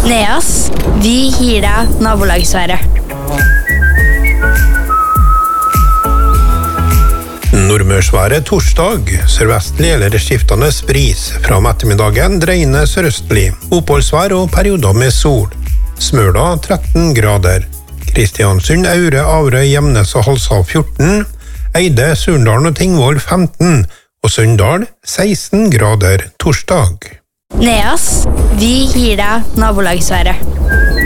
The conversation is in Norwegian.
Neas, vi gir deg nabolagsværet. Nordmørsværet torsdag, sørvestlig eller skiftende bris. Fra om ettermiddagen dreiende sørøstlig, oppholdsvær og perioder med sol. Smøla 13 grader. Kristiansund, Aure, Averøy, Gjemnes og Halshav 14. Eide, Surndalen og Tingvoll 15. Og Sunndal 16 grader torsdag. Neas, vi gir deg nabolagsværet.